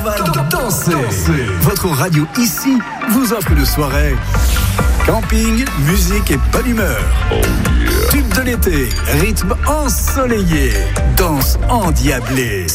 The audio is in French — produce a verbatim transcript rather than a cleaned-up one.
Dansez. Votre radio ici vous offre une soirée camping, musique et bonne humeur. Oh yeah. Tube de l'été, rythme ensoleillé, danse endiablée.